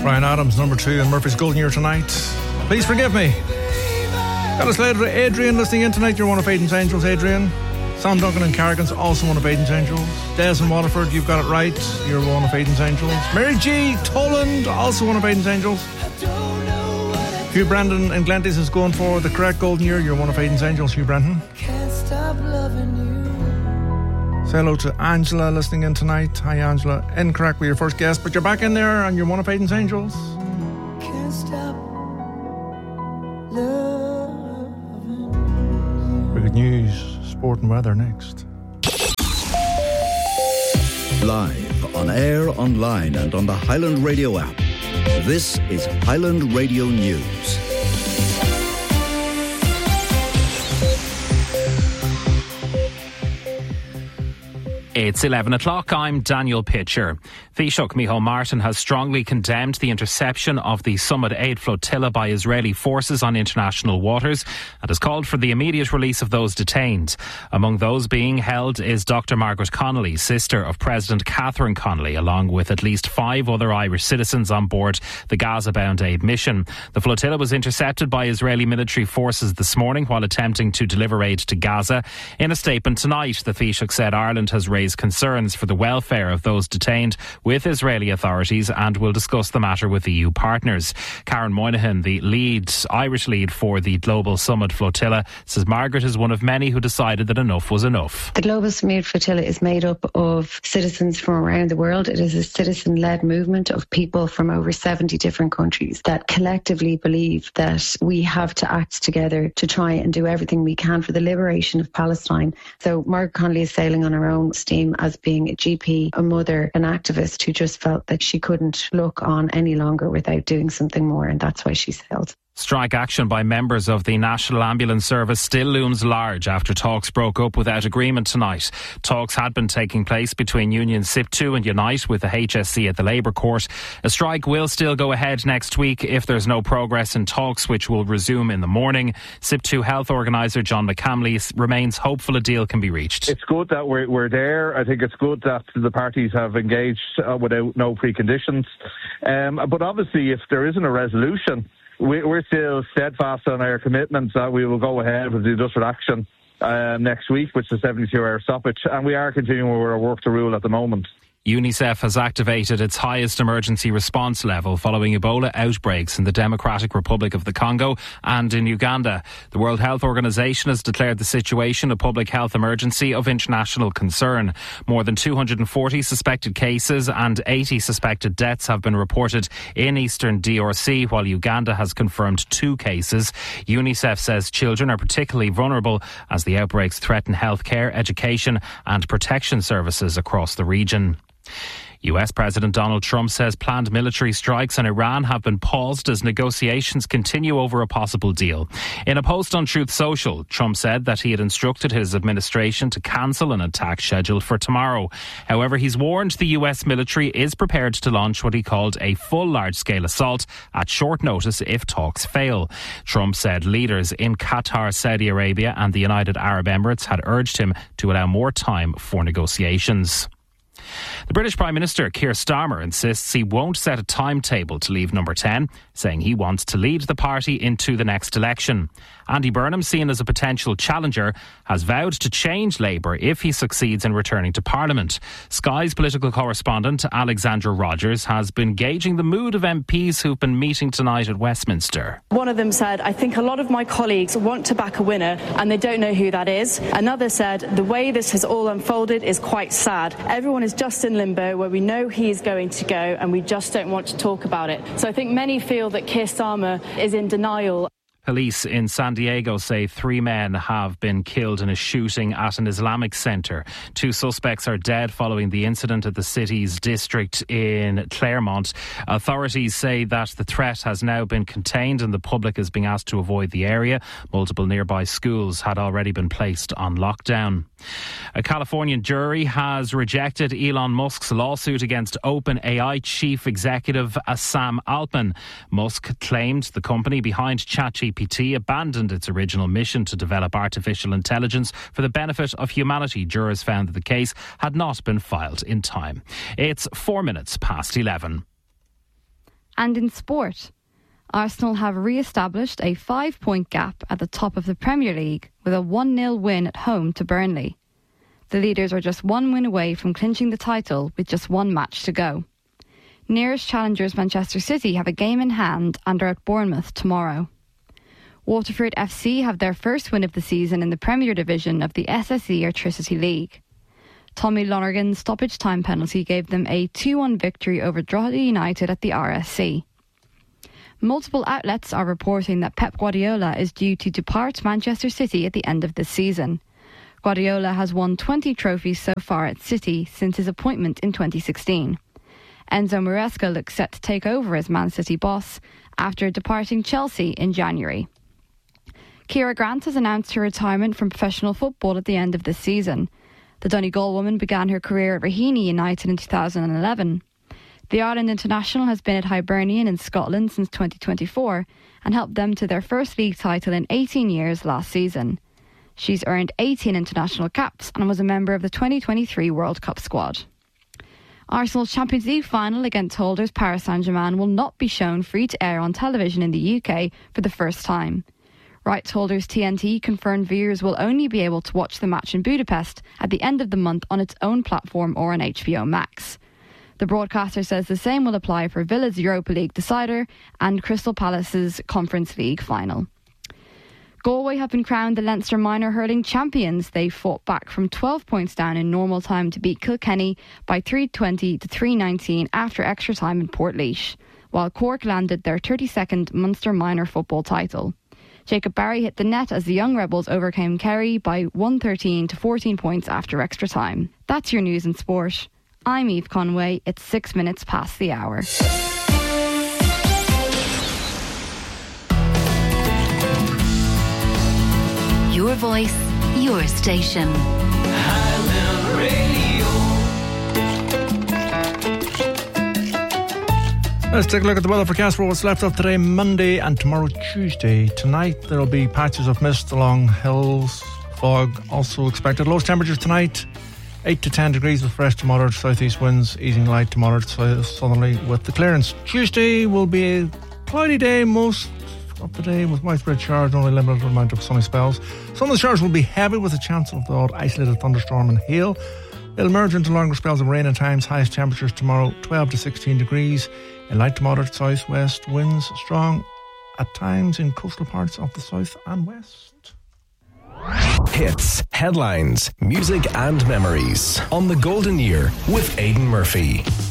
Bryan Adams, number 2 in Murphy's Golden Year tonight. Please forgive me. Got us later. Adrian listening in tonight. You're one of Aidan's Angels, Adrian. Sam Duncan and Carrigan's also one of Aidan's Angels. Des in Waterford, you've got it right. You're one of Aidan's Angels. Mary G. Toland, also one of Aidan's Angels. Hugh Brandon and Glenties is going for the correct Golden Year. You're one of Aidan's Angels, Hugh Brandon. Can't stop loving you. Say hello to Angela listening in tonight. Hi, Angela. Incorrect with your first guess, but you're back in there and you're one of Aidan's Angels. Can't stop loving you. Good news, sport and weather next. Live, on air, online and on the Highland Radio app. This is Highland Radio News. It's 11 o'clock. I'm Daniel Pitcher. Taoiseach Micheál Martin has strongly condemned the interception of the Summit Aid flotilla by Israeli forces on international waters and has called for the immediate release of those detained. Among those being held is Dr. Margaret Connolly, sister of President Catherine Connolly, along with at least 5 other Irish citizens on board the Gaza-bound aid mission. The flotilla was intercepted by Israeli military forces this morning while attempting to deliver aid to Gaza. In a statement tonight, the Taoiseach said Ireland has raised concerns for the welfare of those detained with Israeli authorities and will discuss the matter with EU partners. Karen Moynihan, the Irish lead for the Global Summit Flotilla, says Margaret is one of many who decided that enough was enough. The Global Summit Flotilla is made up of citizens from around the world. It is a citizen-led movement of people from over 70 different countries that collectively believe that we have to act together to try and do everything we can for the liberation of Palestine. So Margaret Connolly is sailing on her own steam as being a GP, a mother, an activist who just felt that she couldn't look on any longer without doing something more, and that's why she sailed. Strike action by members of the National Ambulance Service still looms large after talks broke up without agreement tonight. Talks had been taking place between unions SIP2 and Unite with the HSC at the Labour Court. A strike will still go ahead next week if there's no progress in talks, which will resume in the morning. SIP2 health organiser John McCamley remains hopeful a deal can be reached. It's good that we're there. I think it's good that the parties have engaged without no preconditions. But obviously, if there isn't a resolution, we're still steadfast on our commitments that we will go ahead with the industrial action next week, which is a 72-hour stoppage, and we are continuing with our work to rule at the moment. UNICEF has activated its highest emergency response level following Ebola outbreaks in the Democratic Republic of the Congo and in Uganda. The World Health Organization has declared the situation a public health emergency of international concern. More than 240 suspected cases and 80 suspected deaths have been reported in eastern DRC, while Uganda has confirmed 2 cases. UNICEF says children are particularly vulnerable as the outbreaks threaten healthcare, education and protection services across the region. US President Donald Trump says planned military strikes on Iran have been paused as negotiations continue over a possible deal. In a post on Truth Social, Trump said that he had instructed his administration to cancel an attack scheduled for tomorrow. However, he's warned the US military is prepared to launch what he called a full large-scale assault at short notice if talks fail. Trump said leaders in Qatar, Saudi Arabia and the United Arab Emirates had urged him to allow more time for negotiations. The British Prime Minister Keir Starmer insists he won't set a timetable to leave Number 10, saying he wants to lead the party into the next election. Andy Burnham, seen as a potential challenger, has vowed to change Labour if he succeeds in returning to Parliament. Sky's political correspondent Alexandra Rogers has been gauging the mood of MPs who've been meeting tonight at Westminster. One of them said, "I think a lot of my colleagues want to back a winner and they don't know who that is." Another said, "The way this has all unfolded is quite sad. Everyone is just in limbo where we know he is going to go and we just don't want to talk about it." So I think many feel that Keir Starmer is in denial. Police in San Diego say 3 men have been killed in a shooting at an Islamic centre. 2 suspects are dead following the incident at the city's district in Claremont. Authorities say that the threat has now been contained and the public is being asked to avoid the area. Multiple nearby schools had already been placed on lockdown. A Californian jury has rejected Elon Musk's lawsuit against OpenAI chief executive Sam Altman. Musk claimed the company behind ChatGPT abandoned its original mission to develop artificial intelligence for the benefit of humanity. Jurors found that the case had not been filed in time. It's 4 minutes past 11. And in sport, Arsenal have re-established a 5-point gap at the top of the Premier League with a 1-0 win at home to Burnley. The leaders are just one win away from clinching the title with just one match to go. Nearest challengers Manchester City have a game in hand and are at Bournemouth tomorrow. Waterford FC have their first win of the season in the Premier Division of the SSE Airtricity League. Tommy Lonergan's stoppage time penalty gave them a 2-1 victory over Drogheda United at the RSC. Multiple outlets are reporting that Pep Guardiola is due to depart Manchester City at the end of this season. Guardiola has won 20 trophies so far at City since his appointment in 2016. Enzo Maresca looks set to take over as Man City boss after departing Chelsea in January. Ciara Grant has announced her retirement from professional football at the end of this season. The Donegal woman began her career at Raheny United in 2011. The Ireland international has been at Hibernian in Scotland since 2024 and helped them to their first league title in 18 years last season. She's earned 18 international caps and was a member of the 2023 World Cup squad. Arsenal's Champions League final against holders Paris Saint-Germain will not be shown free to air on television in the UK for the first time. Rights holders TNT confirmed viewers will only be able to watch the match in Budapest at the end of the month on its own platform or on HBO Max. The broadcaster says the same will apply for Villa's Europa League decider and Crystal Palace's Conference League final. Galway have been crowned the Leinster Minor Hurling champions. They fought back from 12 points down in normal time to beat Kilkenny by 320 to 319 after extra time in Portlaoise, while Cork landed their 32nd Munster Minor football title. Jacob Barry hit the net as the Young Rebels overcame Kerry by 113 to 14 points after extra time. That's your news and sport. I'm Eve Conway. It's 6 minutes past the hour. Your voice, your station. Highland Radio. Let's take a look at the weather forecast for what's left of today, Monday and tomorrow, Tuesday. Tonight there will be patches of mist along hills, fog also expected. Lowest temperatures tonight 8 to 10 degrees with fresh to moderate southeast winds, easing light to moderate southerly with the clearance. Tuesday will be a cloudy day most of the day with widespread showers and only a limited amount of sunny spells. Some of the showers will be heavy with a chance of the odd isolated thunderstorm and hail. It'll merge into longer spells of rain at times. Highest temperatures tomorrow 12 to 16 degrees. In light to moderate southwest winds, strong at times in coastal parts of the south and west. Hits, headlines, music and memories on the Golden Year with Aidan Murphy.